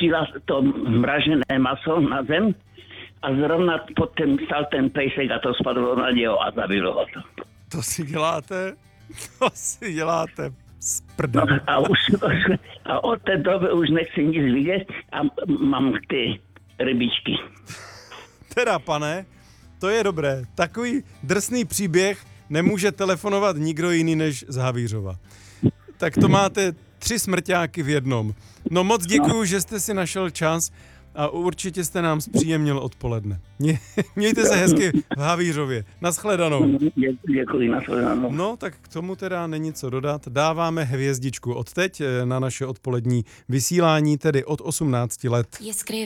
pustila to mražené maso na zem a zrovna pod tím stal ten pejsek a to spadlo na něho a zabilo ho to. To si děláte z No, prdele. a od té doby už nechci nic vidět a mám ty rybičky. Teda, pane, to je dobré. Takový drsný příběh nemůže telefonovat nikdo jiný než z Havířova. Tak to máte 3 smrťáky v jednom. No moc děkuju, že jste si našel čas a určitě jste nám zpříjemnil odpoledne. Mějte se hezky v Havířově. Naschledanou. Děkuji, nashledanou. No, tak k tomu teda není co dodat. Dáváme hvězdičku odteď na naše odpolední vysílání, tedy od 18 let.